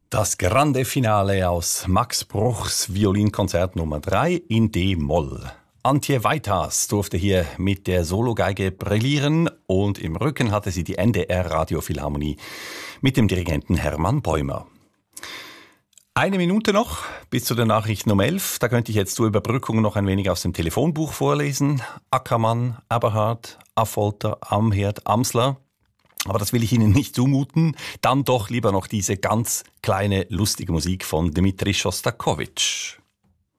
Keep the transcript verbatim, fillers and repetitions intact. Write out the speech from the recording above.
Das Grande Finale aus Max Bruchs Violinkonzert Nummer drei in D-Moll. Antje Weithas durfte hier mit der Sologeige brillieren und im Rücken hatte sie die N D R Radiophilharmonie mit dem Dirigenten Hermann Bäumer. Eine Minute noch bis zu den Nachrichten um elf. Da könnte ich jetzt zur Überbrückung noch ein wenig aus dem Telefonbuch vorlesen. Ackermann, Eberhard, Affolter, Amherd, Amsler. Aber das will ich Ihnen nicht zumuten. Dann doch lieber noch diese ganz kleine, lustige Musik von Dmitri Schostakowitsch.